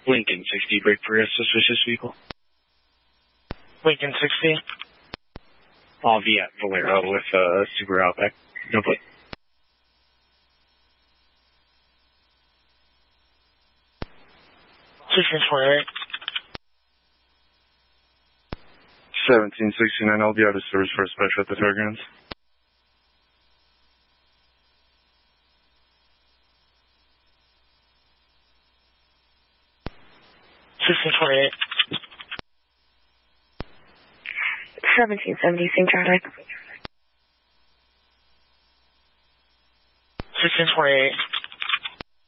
Lincoln 60, brake for a suspicious vehicle. Lincoln 60. Viet Valero with Subaru Outback. No plate. $1628. 1769, I'll be out of service for a special at the fairgrounds. $1628. 1770, St. Charlie. 1628.